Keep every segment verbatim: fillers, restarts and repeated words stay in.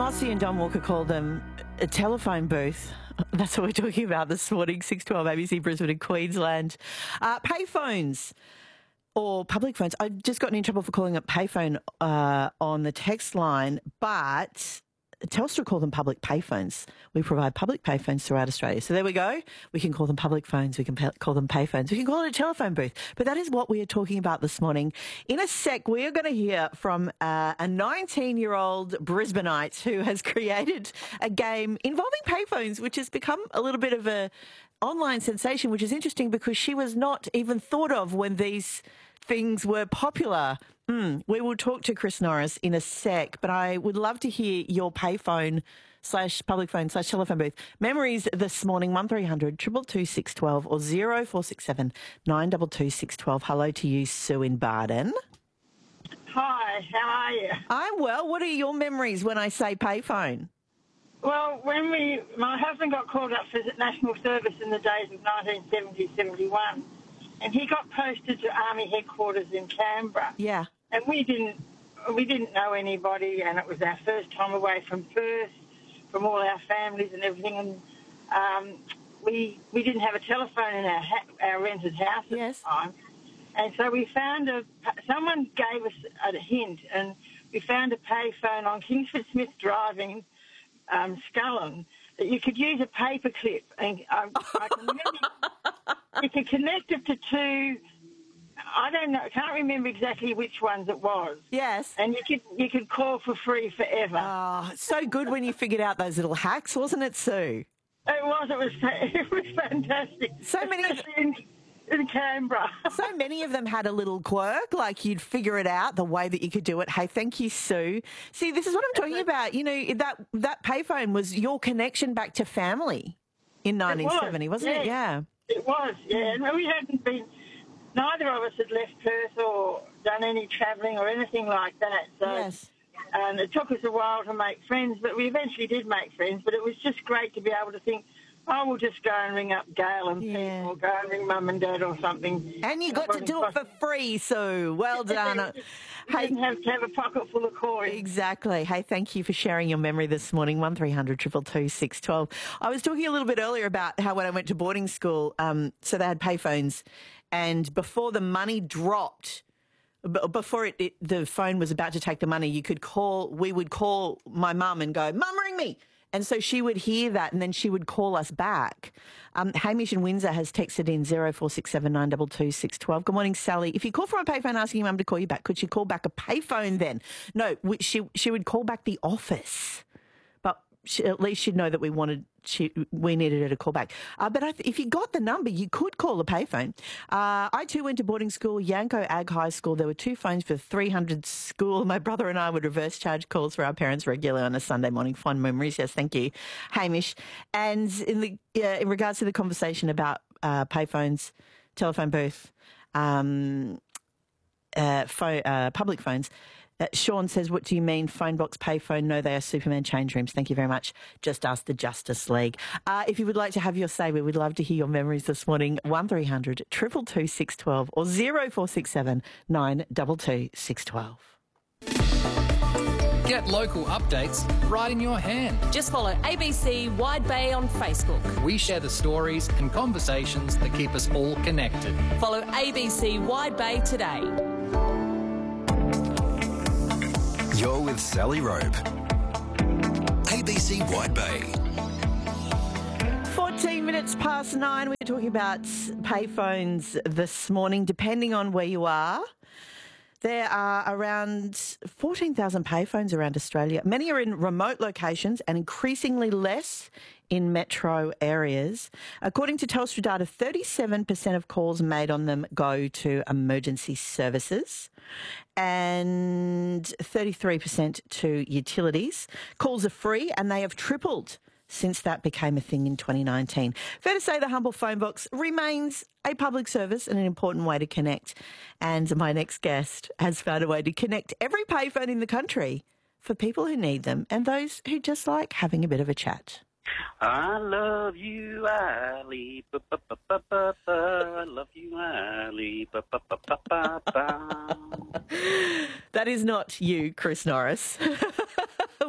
Mossy and Don Walker called them a telephone booth. That's what we're talking about this morning, six twelve A B C Brisbane and Queensland. Uh, payphones or public phones. I've just gotten in trouble for calling it payphone uh, on the text line, but Telstra call them public payphones. We provide public payphones throughout Australia. So there we go. We can call them public phones. We can pay- call them payphones. We can call it a telephone booth. But that is what we are talking about this morning. In a sec, we are going to hear from uh, a nineteen-year-old Brisbaneite who has created a game involving payphones, which has become a little bit of a online sensation, which is interesting because she was not even thought of when these things were popular. Mm, we will talk to Chris Norris in a sec, but I would love to hear your payphone slash public phone slash telephone booth memories this morning. one three hundred two two two six one two or zero four six seven nine two two six one two. Hello to you, Sue in Barden. Hi, how are you? I'm well. What are your memories when I say payphone? Well, when we, my husband got called up for national service in the days of nineteen seventy, seventy-one, and he got posted to Army headquarters in Canberra. Yeah. And we didn't, we didn't know anybody, and it was our first time away from Perth, from all our families and everything, and um, we we didn't have a telephone in our ha- our rented house at Yes. the time, and so we found a, someone gave us a hint, and we found a payphone on Kingsford Smith Drive in um, Scullin that you could use a paper clip, and I, I can remember you could connect it to two. I don't know. I can't remember exactly which ones it was. Yes. And you could you could call for free forever. Oh, so good when you figured out those little hacks, wasn't it, Sue? It was. It was. It was fantastic. So many of- Especially in, in Canberra. So many of them had a little quirk, like you'd figure it out the way that you could do it. Hey, thank you, Sue. See, this is what I'm talking about. You know, that that payphone was your connection back to family in nineteen seventy, was, wasn't yeah. it? Yeah. It was. Yeah, and we hadn't been. Neither of us had left Perth or done any travelling or anything like that. So, Yes. and it took us a while to make friends, but we eventually did make friends. But it was just great to be able to think, oh, we'll just go and ring up Gail and Yeah. Pete, or go and ring Mum and Dad or something. And you got to do it for free, Sue. Well done. You Hey, didn't have to have a pocket full of coins. exactly. Hey, thank you for sharing your memory this morning. one three hundred two two two six one two. I was talking a little bit earlier about how when I went to boarding school, um, so they had payphones, and before the money dropped, b- before it, it, the phone was about to take the money, you could call, we would call my mum and go, Mum, ring me. And so she would hear that and then she would call us back. Um, Hamish in Windsor has texted in zero four six seven nine two two six one two. Good morning, Sally. If you call from a payphone asking your mum to call you back, could she call back a payphone then? No, we, she she would call back the office. But she, at least she'd know that we wanted, she, we needed her to call back. Uh, but I th- if you got the number, you could call a payphone. Uh, I too went to boarding school, Yanko Ag High School. There were two phones for three hundred school. My brother and I would reverse charge calls for our parents regularly on a Sunday morning. Fond memories. Yes, thank you, Hamish. And in the uh, in regards to the conversation about uh, payphones, telephone booth, um, uh, phone, uh, public phones, Uh, Sean says, what do you mean, phone box, payphone? No, they are Superman change rooms. Thank you very much. Just ask the Justice League. Uh, if you would like to have your say, we would love to hear your memories this morning. one three hundred two two two six one two or zero four six seven nine two two six one two. Get local updates right in your hand. Just follow A B C Wide Bay on Facebook. We share the stories and conversations that keep us all connected. Follow A B C Wide Bay today. You're with Sally Rope. A B C Wide Bay. fourteen minutes past nine. We're talking about payphones this morning, depending on where you are. There are around fourteen thousand payphones around Australia. Many are in remote locations and increasingly less in metro areas. According to Telstra data, thirty-seven percent of calls made on them go to emergency services and thirty-three percent to utilities. Calls are free and they have tripled since that became a thing in twenty nineteen. Fair to say the humble phone box remains a public service and an important way to connect. And my next guest has found a way to connect every payphone in the country for people who need them and those who just like having a bit of a chat. I love you, Ali. Ba, ba, ba, ba, ba, ba. I love you, Ali. Ba, ba, ba, ba, ba, ba. That is not you, Chris Norris.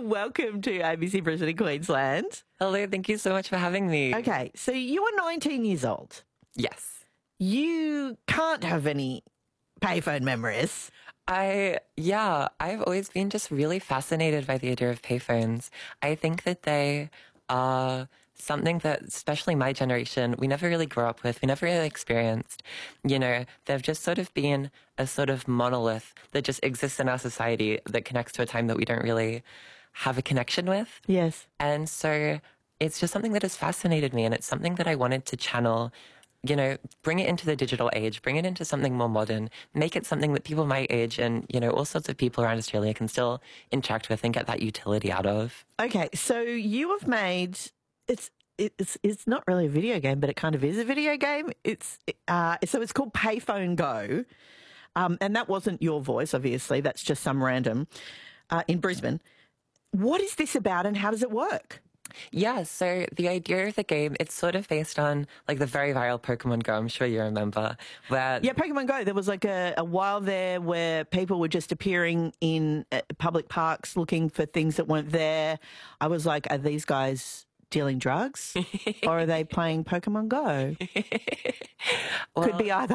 Welcome to A B C Brisbane in Queensland. Hello, thank you so much for having me. Okay, so you are nineteen years old. Yes. You can't have any payphone memories. I, yeah, I've always been just really fascinated by the idea of payphones. I think that they are something that, especially my generation, we never really grew up with, we never really experienced. You know, they've just sort of been a sort of monolith that just exists in our society that connects to a time that we don't really have a connection with. Yes. And so it's just something that has fascinated me, and it's something that I wanted to channel, you know, bring it into the digital age, bring it into something more modern, make it something that people my age and, you know, all sorts of people around Australia can still interact with and get that utility out of. Okay, so you have made, it's it's it's not really a video game, but it kind of is a video game. It's uh, so it's called Payphone Go, um, and that wasn't your voice, obviously. That's just some random uh, in Brisbane. What is this about, and how does it work? Yeah, so the idea of the game, it's sort of based on like the very viral Pokemon Go, I'm sure you remember. Where Yeah, Pokemon Go. There was like a, a while there where people were just appearing in uh, public parks looking for things that weren't there. I was like, are these guys dealing drugs or are they playing Pokemon Go? well, Could be either.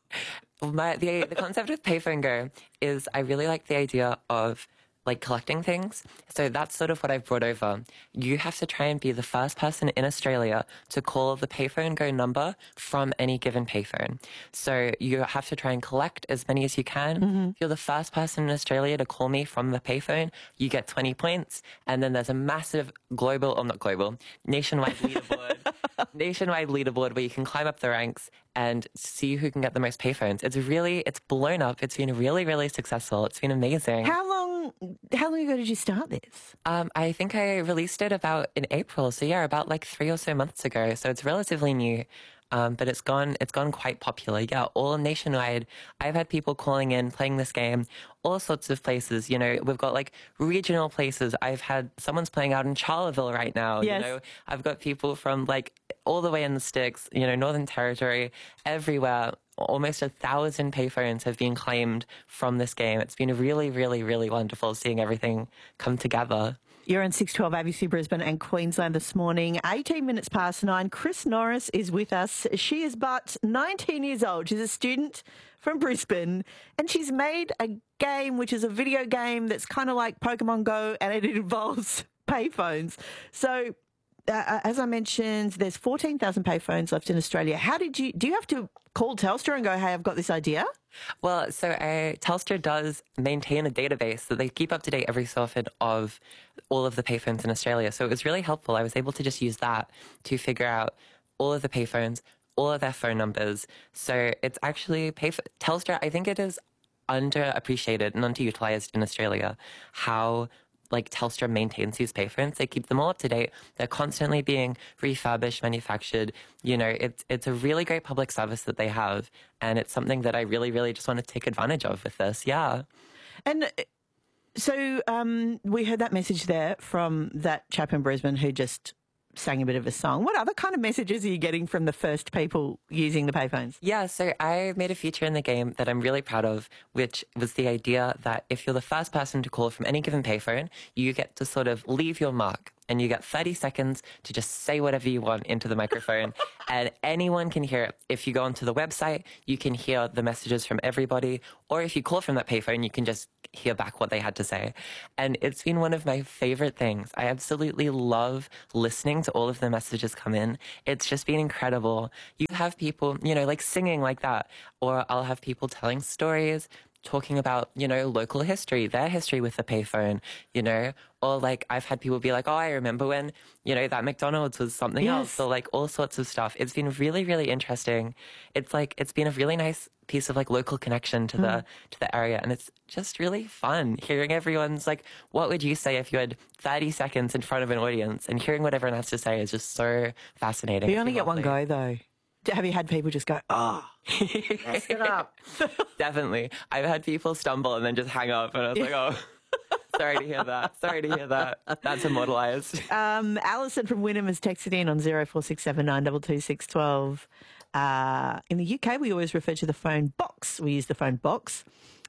My, the, the concept of Payphone Go is I really like the idea of like collecting things. So that's sort of what I've brought over. You have to try and be the first person in Australia to call the Payphone Go number from any given payphone. So you have to try and collect as many as you can. Mm-hmm. If you're the first person in Australia to call me from the payphone, you get twenty points. And then there's a massive global, or not global, nationwide leaderboard, nationwide leaderboard where you can climb up the ranks and see who can get the most payphones. It's really, it's blown up. It's been really, really successful. It's been amazing. How long, how long ago did you start this? Um, I think I released it about in April. So yeah, about like three or so months ago. So it's relatively new. Um, but it's gone, it's gone quite popular. Yeah, all nationwide. I've had people calling in, playing this game, all sorts of places. You know, we've got like regional places. I've had someone's playing out in Charleville right now. Yes. You know, I've got people from like all the way in the sticks, you know, Northern Territory, everywhere. Almost a thousand payphones have been claimed from this game. It's been really, really, really wonderful seeing everything come together. You're on six twelve A B C Brisbane and Queensland this morning. eighteen minutes past nine. Chris Norris is with us. She is but nineteen years old. She's a student from Brisbane and she's made a game which is a video game that's kind of like Pokemon Go and it involves payphones. So uh, as I mentioned, there's fourteen thousand payphones left in Australia. How did you, do you have to call Telstra and go, hey, I've got this idea? Well, so uh, Telstra does maintain a database that they keep up to date every so often of all of the payphones in Australia. So it was really helpful. I was able to just use that to figure out all of the payphones, all of their phone numbers. So it's actually payf- Telstra. I think it is underappreciated and underutilized in Australia how like Telstra maintains these payphones. They keep them all up to date. They're constantly being refurbished, manufactured. You know, it's it's a really great public service that they have, and it's something that I really, really just want to take advantage of with this. Yeah. And so um, we heard that message there from that chap in Brisbane who just sang a bit of a song. What other kind of messages are you getting from the first people using the payphones? Yeah, so I made a feature in the game that I'm really proud of, which was the idea that if you're the first person to call from any given payphone, you get to sort of leave your mark. And you get thirty seconds to just say whatever you want into the microphone and anyone can hear it. If you go onto the website, you can hear the messages from everybody. Or if you call from that payphone, you can just hear back what they had to say. And it's been one of my favorite things. I absolutely love listening to all of the messages come in. It's just been incredible. You have people, you know, like singing like that, or I'll have people telling stories, talking about, you know, local history, their history with the payphone, you know, or like I've had people be like, oh, I remember when, you know, that McDonald's was something Yes. else, or like all sorts of stuff. It's been really, really interesting. It's like, it's been a really nice piece of like local connection to mm. the, to the area. And it's just really fun hearing everyone's like, what would you say if you had thirty seconds in front of an audience, and hearing what everyone has to say is just so fascinating. You only get one go though. Have you had people just go, oh, mess it up? Definitely. I've had people stumble and then just hang up, and I was like, oh, sorry to hear that. Sorry to hear that. That's immortalised. Um, Alison from Wynnum has texted in on zero four six seven nine two two six one two. Uh, in the U K, we always refer to the phone box. We use the phone box.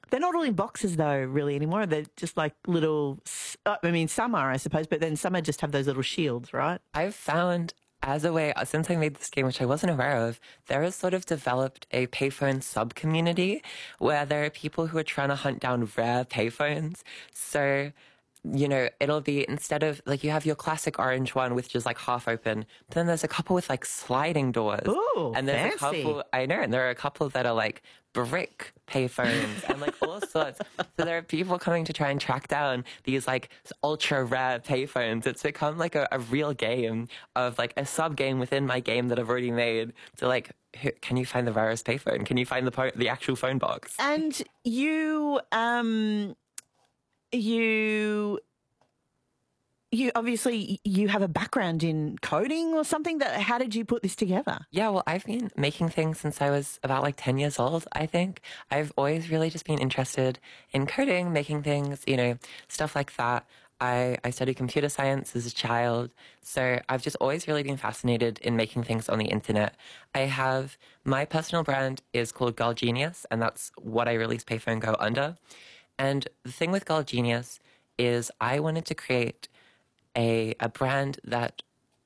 They're not all in boxes, though, really, anymore. They're just like little, s- uh, I mean, some are, I suppose, but then some are just have those little shields, right? I've found as a way, since I made this game, which I wasn't aware of, there has sort of developed a payphone sub-community where there are people who are trying to hunt down rare payphones. So, you know, it'll be, instead of, like, you have your classic orange one with just, like, half open, but then there's a couple with, like, sliding doors. Ooh, and there's fancy. a couple, I know, and there are a couple that are, like, brick payphones and, like, all sorts. So there are people coming to try and track down these, like, ultra rare payphones. It's become, like, a, a real game of, like, a sub-game within my game that I've already made to, like, who, can you find the rarest payphone? Can you find the po- the actual phone box? And you, um, you, you obviously you have a background in coding or something. That how did you put this together? Yeah, well, I've been making things since I was about like ten years old, I think. I've always really just been interested in coding, making things, you know, stuff like that. I, I studied computer science as a child, so I've just always really been fascinated in making things on the internet. I have, my personal brand is called Girl Genius, and that's what I release Payphone Go under. And the thing with Girl Genius is I wanted to create a a brand that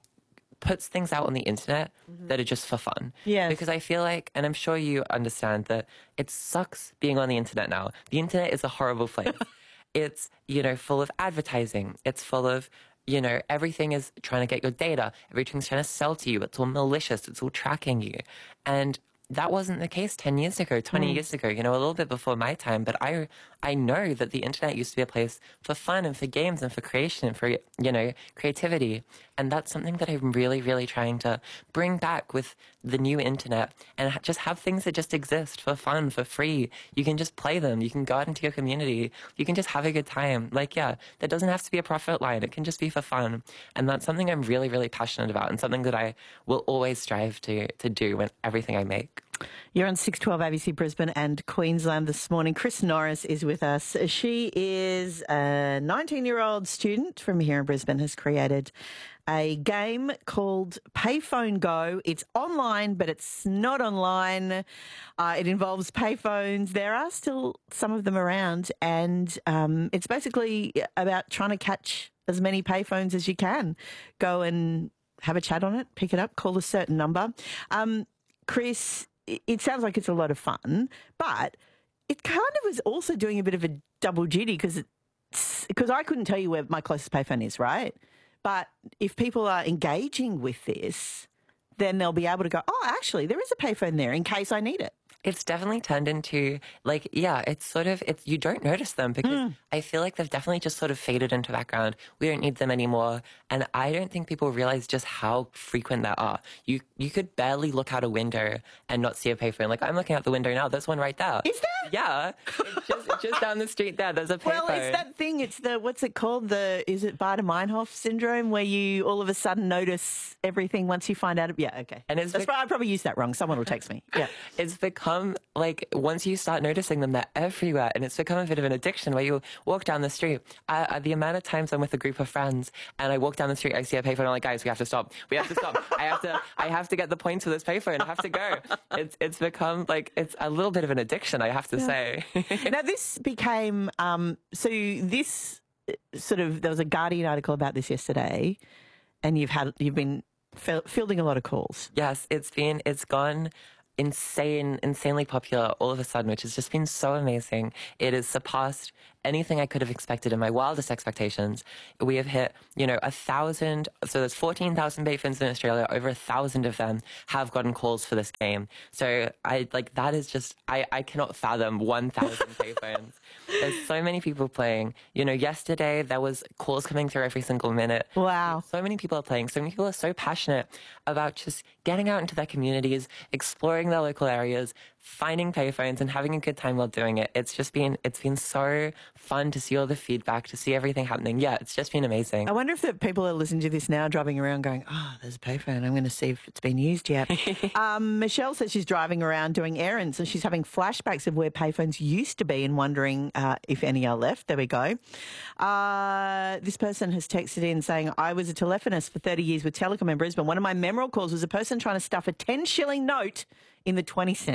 puts things out on the internet mm-hmm. that are just for fun. Yes. Because I feel like, and I'm sure you understand that it sucks being on the internet now. The internet is a horrible place. It's, you know, full of advertising. It's full of, you know, everything is trying to get your data. Everything's trying to sell to you. It's all malicious. It's all tracking you. And that wasn't the case ten years ago, twenty mm. years ago, you know, a little bit before my time. But I, I know that the internet used to be a place for fun and for games and for creation and for, you know, creativity. And that's something that I'm really, really trying to bring back with the new internet and just have things that just exist for fun, for free. You can just play them. You can go out into your community. You can just have a good time. Like, yeah, there doesn't have to be a profit line. It can just be for fun. And that's something I'm really, really passionate about and something that I will always strive to, to do with everything I make. You're on six twelve A B C Brisbane and Queensland this morning. Chris Norris is with us. She is a nineteen-year-old student from here in Brisbane, has created a game called Payphone Go. It's online, but it's not online. Uh, it involves payphones. There are still some of them around, and um, it's basically about trying to catch as many payphones as you can. Go and have a chat on it, pick it up, call a certain number. Um, Chris, it sounds like it's a lot of fun, but it kind of was also doing a bit of a double duty because because I couldn't tell you where my closest payphone is, right? But if people are engaging with this, then they'll be able to go, oh, actually, there is a payphone there in case I need it. It's definitely turned into, like, yeah, it's sort of, it's you don't notice them because mm. I feel like they've definitely just sort of faded into the background. We don't need them anymore. And I don't think people realize just how frequent they are. You you could barely look out a window and not see a payphone. Like, I'm looking out the window now. There's one right there. Is there? Yeah. It's just, just down the street there. There's a payphone. Well, it's that thing. It's the, what's it called? The, is it Baader-Meinhof syndrome where you all of a sudden notice everything once you find out? Yeah, okay. And it's That's bec- right. I probably used that wrong. Someone will text me. Yeah. It's become, like, once you start noticing them, they're everywhere. And it's become a bit of an addiction where you walk down the street. I, I, the amount of times I'm with a group of friends and I walk down the street, I see a payphone, I'm like, guys, we have to stop. We have to stop. I have to I have to get the points for this payphone. I have to go. It's it's become, like, it's a little bit of an addiction, I have to yeah. say. Now, this became, um, so this sort of, there was a Guardian article about this yesterday, and you've had, you've been f- fielding a lot of calls. Yes, it's been, it's gone insane, insanely popular all of a sudden, which has just been so amazing. It has surpassed anything I could have expected in my wildest expectations. We have hit, you know, a thousand, so there's fourteen thousand payphones in Australia, over a thousand of them have gotten calls for this game. So I, like, that is just, I, I cannot fathom one thousand payphones. There's so many people playing. You know, yesterday there was calls coming through every single minute. Wow. So many people are playing. So many people are so passionate about just getting out into their communities, exploring their local areas, finding payphones and having a good time while doing it. It's just been, it's been so fun to see all the feedback, to see everything happening. Yeah, it's just been amazing. I wonder if the people are listening to this now driving around going, oh, there's a payphone. I'm going to see if it's been used yet. um, Michelle says she's driving around doing errands and she's having flashbacks of where payphones used to be and wondering uh, if any are left. There we go. Uh, this person has texted in saying, I was a telephonist for thirty years with Telecom in Brisbane. One of my memorable calls was a person trying to stuff a ten shilling note in the twenty cent.